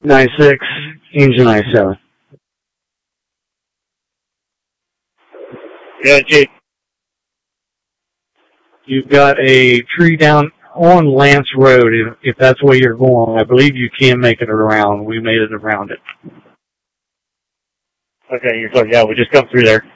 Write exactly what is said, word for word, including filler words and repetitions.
nine six, engine nine seven. Yeah, Jake. You've got a tree down on Lance Road, if, if that's where you're going. I believe you can make it around. We made it around it. Okay, you're close. Yeah, we just come through there.